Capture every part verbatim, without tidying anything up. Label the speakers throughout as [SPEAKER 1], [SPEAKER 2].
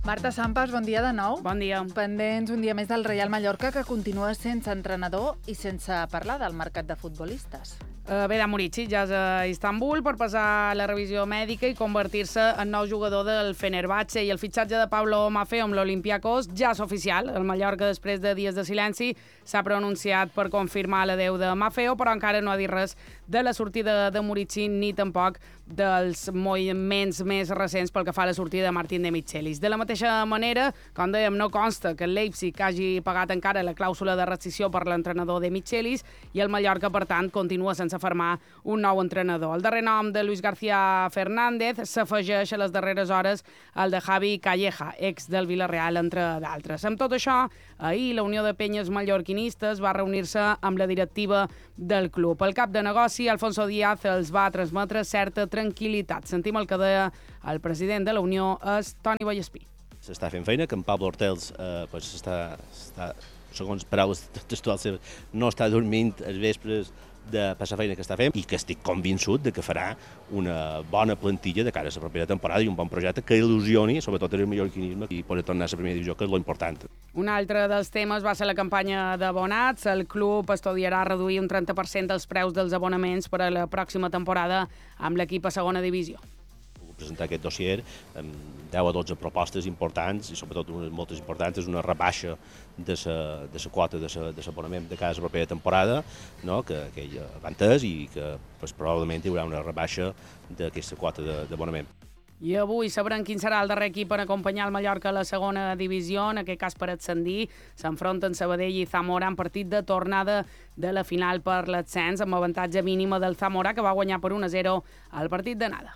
[SPEAKER 1] Marta Sampas, bon dia de nou.
[SPEAKER 2] Bon dia.
[SPEAKER 1] Pendents un dia més del Reial Mallorca, que continua sense entrenador i sense parlar del mercat de futbolistes.
[SPEAKER 2] Uh, ve de morir Sitges a Istanbul per passar la revisió mèdica i convertir-se en nou jugador del Fenerbahçe, i el fitxatge de Pablo Maffeo amb l'Olympiacos ja és oficial. El Mallorca, després de dies de silenci, s'ha pronunciat per confirmar l'adeu de Maffeo, però encara no ha dit res de la sortida de Murici ni tampoc dels moviments més recents pel que fa a la sortida de Martín de Michelis. De la mateixa manera, com dèiem, no consta que el Leipzig hagi pagat encara la clàusula de rescissió per l'entrenador de Michelis, i el Mallorca, per tant, continua sense formar un nou entrenador. El darrer nom de Luis García Fernández s'afegeix a les darreres hores al de Javi Calleja, ex del Villarreal, entre d'altres. Amb tot això, ahir la Unió de Penyes Mallorquinistes va reunir-se amb la directiva del club. El cap de negoci, Alfonso Díaz, els va transmetre certa tranquil·litat. Sentim el que deia el president de la Unió, és Toni Vallespí.
[SPEAKER 3] S'està fent feina, que en Pablo Ortels, eh, pues està, està, segons paraules textuals seves, no està dormint els vespres de passar feina que està fent, i que estic convençut de que farà una bona plantilla de cara a la propera temporada i un bon projecte que il·lusioni, sobretot el mallorquinisme, i poder tornar a la primera divisió, que és l'important.
[SPEAKER 2] Un altre dels temes va ser la campanya d'abonats. El club estudiarà reduir un trenta per cent dels preus dels abonaments per a la pròxima temporada amb l'equip a segona divisió.
[SPEAKER 3] Presentar aquest dossier amb deu a dotze propostes importants, i sobretot unes moltes importants, és una rebaixa de la de la quota de l'abonament de cada propera temporada, no? que, que ja va entès, i que pues, probablement hi haurà una rebaixa d'aquesta quota d'abonament.
[SPEAKER 2] I avui sabrem quin serà el darrer equip en acompanyar el Mallorca a la segona divisió, en aquest cas per ascendir. S'enfronten Sabadell i Zamora en partit de tornada de la final per l'ascens, amb avantatge mínima del Zamora, que va guanyar per un a zero al partit d'anada.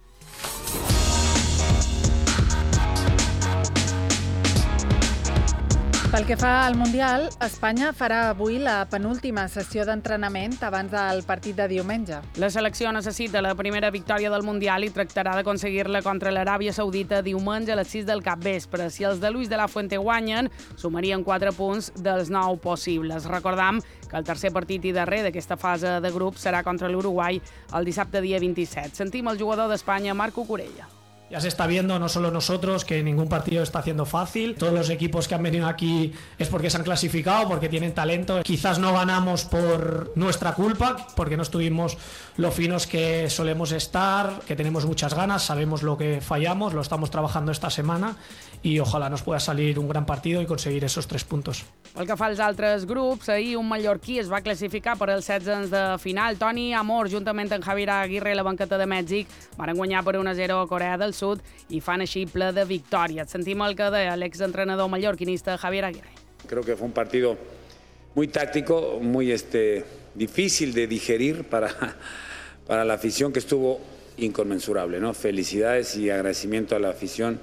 [SPEAKER 1] Pel que fa al Mundial, Espanya farà avui la penúltima sessió d'entrenament abans del partit de diumenge.
[SPEAKER 2] La selecció necessita la primera victòria del Mundial i tractarà d'aconseguir-la contra l'Aràbia Saudita diumenge a les sis del capvespre. Si els de Luis de la Fuente guanyen, sumarien quatre punts dels nou possibles. Recordam que el tercer partit i darrer d'aquesta fase de grup serà contra l'Uruguai el dissabte dia vint-i-set. Sentim el jugador d'Espanya, Marco Curella.
[SPEAKER 4] Ya se está viendo, no solo nosotros, que ningún partido está haciendo fácil. Todos los equipos que han venido aquí es porque se han clasificado, porque tienen talento. Quizás no ganamos por nuestra culpa, porque no estuvimos lo finos que solemos estar, que tenemos muchas ganas, sabemos lo que fallamos, lo estamos trabajando esta semana, y ojalá nos pueda salir un gran partido y conseguir esos tres puntos.
[SPEAKER 2] Pel que fa als altres grups, ahir un mallorquí es va classificar per als setzens de final. Toni Amor, juntament amb Javier Aguirre i la banqueta de Mèxic, van guanyar per un a zero a Corea del Sud i fan així ple de victòries. Sentim el que deia l'exentrenador mallorquinista Javier Aguirre.
[SPEAKER 5] Creo que fue un partido muy táctico, muy este, difícil de digerir para, para la afición, que estuvo inconmensurable, ¿no? Felicidades y agradecimiento a la afición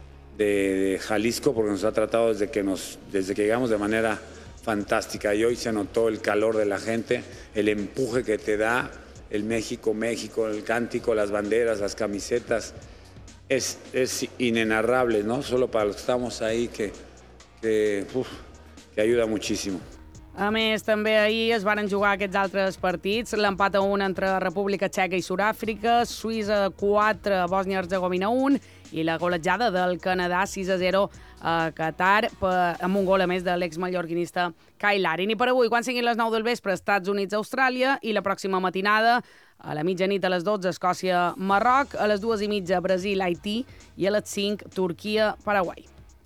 [SPEAKER 5] de, de Jalisco, porque nos ha tratado desde que, nos, desde que llegamos de manera fantástica, y hoy se notó el calor de la gente, el empuje que te da el México, México, el cántico, las banderas, las camisetas. Es, es inenarrable, ¿no? Solo para los que estamos ahí, que, que, uf, que ayuda muchísimo.
[SPEAKER 2] A més, també ahir es van jugar aquests altres partits. L'empat a un entre República Txeca i Sud-àfrica, Suïssa quatre, Bòsnia-Herzegovina un, i la golejada del Canadà sis a zero a Qatar, amb un gol a més de l'ex-mallorquinista Kyle Larin. I per avui, quan siguin les nou del vespre, Estats Units-Austràlia, i la pròxima matinada, a la mitjanit a les dotze, Escòcia-Marroc, a les dues i mitja, Brasil-Haití, i a les cinc, Turquia-Paraguai.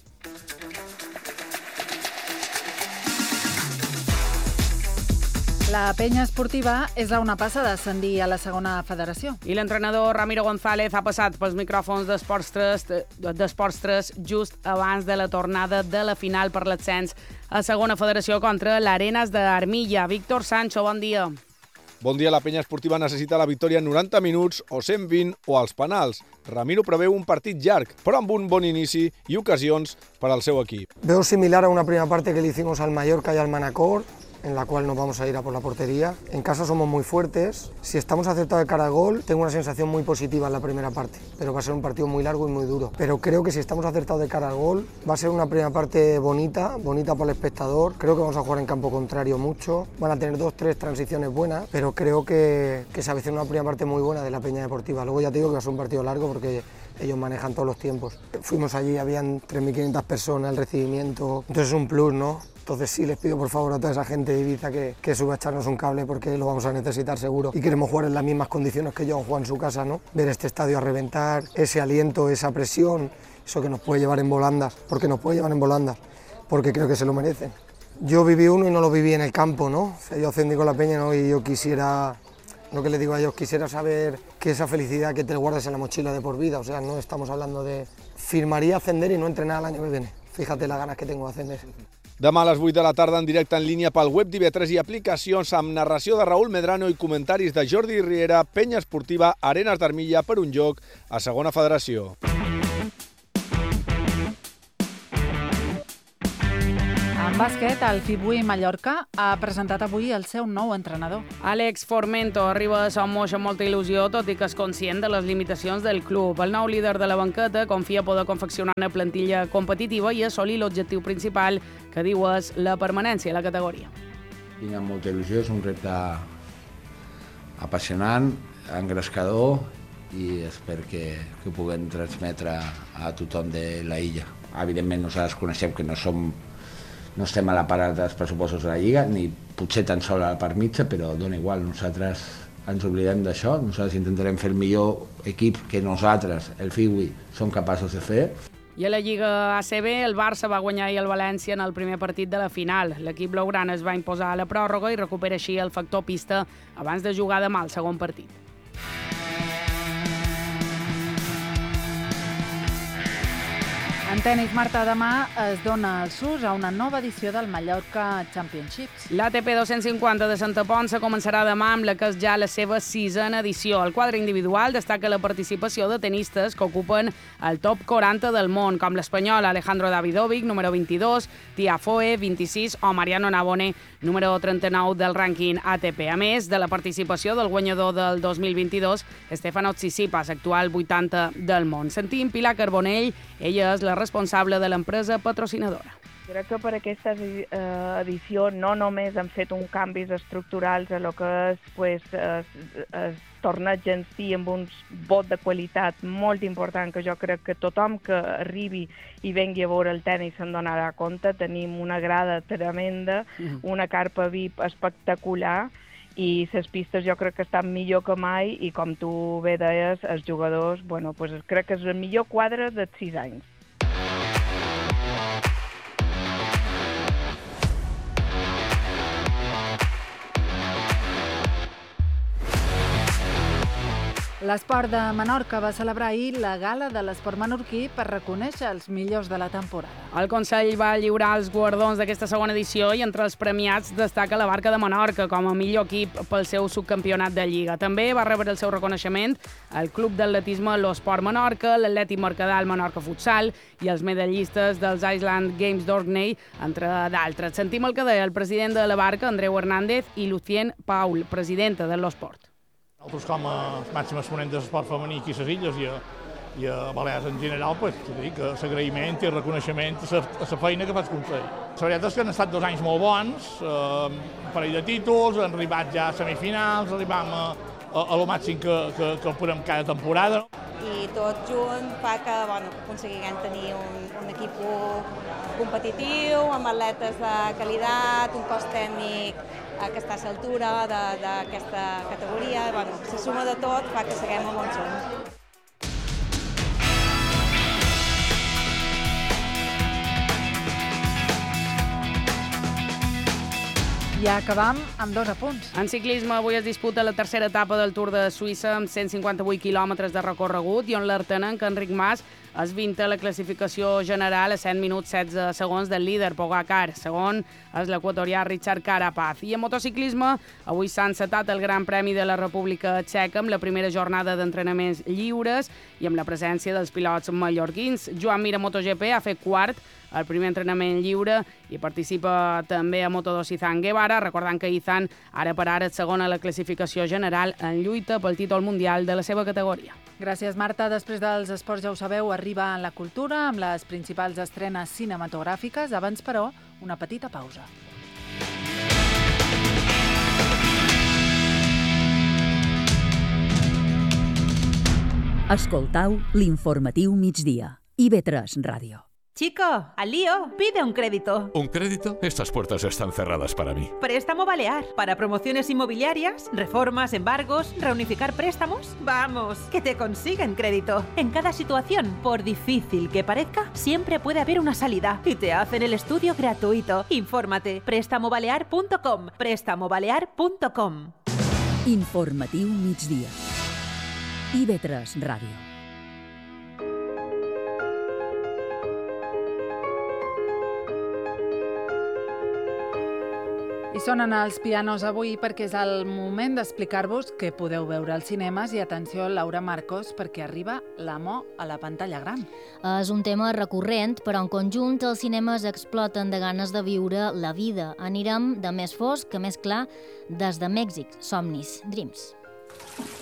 [SPEAKER 1] La penya esportiva és a una passa d'ascendir a la segona federació.
[SPEAKER 2] I l'entrenador Ramiro González ha passat pels micròfons d'Esports tres, d'Esports tres just abans de la tornada de la final per l'ascens a segona federació contra l'Arenas d'Armilla. Víctor Sancho, bon dia.
[SPEAKER 6] Bon dia, la penya esportiva necessita la victòria en noranta minuts o cent vint o als penals. Ramiro preveu un partit llarg, però amb un bon inici i ocasions per al seu equip.
[SPEAKER 7] Veo similar a una primera parte que le hicimos al Mallorca y al Manacor, en la cual nos vamos a ir a por la portería. En casa somos muy fuertes. Si estamos acertados de cara al gol, tengo una sensación muy positiva en la primera parte, pero va a ser un partido muy largo y muy duro. Pero creo que si estamos acertados de cara al gol, va a ser una primera parte bonita, bonita para el espectador. Creo que vamos a jugar en campo contrario mucho. Van a tener dos, tres transiciones buenas, pero creo que, que se avecina una primera parte muy buena de la Peña Deportiva. Luego ya te digo que va a ser un partido largo porque ellos manejan todos los tiempos. Fuimos allí, habían tres mil quinientas personas, el recibimiento, entonces es un plus, ¿no? Entonces sí, les pido por favor a toda esa gente de Ibiza que, que suba a echarnos un cable porque lo vamos a necesitar seguro. Y queremos jugar en las mismas condiciones que ellos han jugado en su casa, ¿no? Ver este estadio a reventar, ese aliento, esa presión, eso que nos puede llevar en volandas, porque nos puede llevar en volandas, porque creo que se lo merecen. Yo viví uno y no lo viví en el campo, ¿no? O sea, yo ascendí con la Peña, ¿no? Y yo quisiera, lo que les digo a ellos, quisiera saber que esa felicidad que te guardas en la mochila de por vida, o sea, no estamos hablando de firmaría ascender y no entrenar el año que viene. Fíjate las ganas que tengo de ascender.
[SPEAKER 6] Demà a les vuit de la tarda en directe en línia pel web d'I V tres i aplicacions amb narració de Raúl Medrano i comentaris de Jordi Riera, Penya Esportiva, Arenas d'Armilla per un joc a segona federació.
[SPEAKER 1] En bàsquet, el Fibui Mallorca ha presentat avui el seu nou entrenador.
[SPEAKER 2] Àlex Formento arriba a Son Moix amb molta il·lusió, tot i que és conscient de les limitacions del club. El nou líder de la banqueta confia poder confeccionar una plantilla competitiva i assolir l'objectiu principal, que diu és la permanència a la categoria.
[SPEAKER 8] Tinc amb molta il·lusió, és un repte apassionant, engrescador i espero que, que ho puguem transmetre a tothom de la illa. Evidentment nosaltres coneixem que no som no estem a la part dels pressupostos de la Lliga, ni potser tan sols a la part mitja, però dona igual, nosaltres ens oblidem d'això, nosaltres intentarem fer el millor equip que nosaltres, el Fibui, som capaços de fer.
[SPEAKER 2] I a la Lliga A C B, el Barça va guanyar ahir el València en el primer partit de la final. L'equip blaugrana es va imposar a la pròrroga i recupera així el factor pista abans de jugar demà el segon partit.
[SPEAKER 1] En tenis, Marta, demà es dona el sus a una nova edició del Mallorca Championships.
[SPEAKER 2] L'A T P dos-cents cinquanta de Santa Ponça començarà demà amb la que és ja la seva sisena edició. El quadre individual destaca la participació de tenistes que ocupen el top quaranta del món, com l'espanyol Alejandro Davidovic, número vint-i-dos, Tiafoe, vint-i-sis, o Mariano Navone, número trenta-nou del rànquing A T P. A més de la participació del guanyador del dos mil vint-i-dos, Stefanos Tsitsipas, actual vuitanta del món. Sentim Pilar Carbonell, ella és la responsable de l'empresa patrocinadora.
[SPEAKER 9] Crec que per aquesta edició no només hem fet uns canvis estructurals a lo que és pues, el, el torneig en si amb un vot de qualitat molt important que jo crec que tothom que arribi i vengui a veure el tenis se'n donarà compte. Tenim una grada tremenda, una carpa V I P espectacular i les pistes jo crec que estan millor que mai i com tu bé deies, els jugadors, bueno, pues crec que és el millor quadre de sis anys.
[SPEAKER 1] L'Esport de Menorca va celebrar ahir la gala de l'esport menorquí per reconèixer els millors de la temporada.
[SPEAKER 2] El Consell va lliurar els guardons d'aquesta segona edició i entre els premiats destaca la Barca de Menorca com a millor equip pel seu subcampionat de Lliga. També va rebre el seu reconeixement el Club d'Atletisme l'Esport Menorca, l'Atlètic Mercadal Menorca Futsal i els medallistes dels Island Games d'Orkney, entre d'altres. Sentim el que deia el president de la Barca, Andreu Hernández, i Lucien Paul, presidenta de l'Esport.
[SPEAKER 10] Nosaltres, com a màxim exponent de l'esport femení aquí a les illes i a, i a Balears en general, pues, l'agraïment i el reconeixement a la feina que fa el Consell. La veritat és que han estat dos anys molt bons, eh, un parell de títols, han arribat ja a semifinals, arribam a, a, a lo màxim que, que, que podem cada temporada.
[SPEAKER 11] I tot junt fa que bueno, aconseguim tenir un, un equip competitiu, amb atletes de qualitat, un cos tècnic que està a l'altura d'aquesta categoria. Bueno, la suma de tot fa que seguim on som.
[SPEAKER 1] I acabam amb dos apunts.
[SPEAKER 2] En ciclisme, avui es disputa la tercera etapa del Tour de Suïssa amb cent cinquanta-vuit quilòmetres de recorregut i on l'artenenc Enric Mas es vinta la classificació general a set minuts setze segons del líder Pogacar. Segon és l'equatorià Richard Carapaz. I en motociclisme, avui s'ha encetat el Gran Premi de la República Txeca amb la primera jornada d'entrenaments lliures i amb la presència dels pilots mallorquins. Joan Mir a MotoGP ha fet quart el primer entrenament lliure i participa també a Moto dos Izan Guevara, recordant que Izan ara per ara és segon a la classificació general en lluita pel títol mundial de la seva categoria.
[SPEAKER 1] Gràcies, Marta. Després dels esports, ja ho sabeu, arriba en la cultura amb les principals estrenes cinematogràfiques. Abans, però, una petita pausa.
[SPEAKER 12] Escoltau l'informatiu migdia. I ve tres Ràdio.
[SPEAKER 13] Chico, al lío, pide un crédito.
[SPEAKER 14] ¿Un crédito? Estas puertas están cerradas para mí.
[SPEAKER 13] Préstamo Balear. Para promociones inmobiliarias, reformas, embargos, reunificar préstamos. Vamos, que te consiguen crédito. En cada situación, por difícil que parezca, siempre puede haber una salida. Y te hacen el estudio gratuito. Infórmate. préstamo balear punto com. préstamo balear punto com.
[SPEAKER 12] Informatiu migdia. I ve tres Ràdio.
[SPEAKER 1] I sonen els pianos avui perquè és el moment d'explicar-vos què podeu veure als cinemes i atenció, Laura Marcos, perquè arriba l'amor a la pantalla gran.
[SPEAKER 15] És un tema recurrent, però en conjunt els cinemes exploten de ganes de viure la vida. Anirem de més fosc a més clar des de Mèxic. Somnis, Dreams.